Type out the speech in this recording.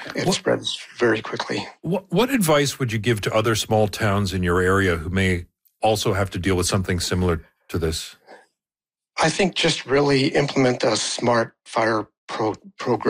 it spreads very quickly. What advice would you give to other small towns in your area who may also have to deal with something similar to this? I think just really implement a smart fire program.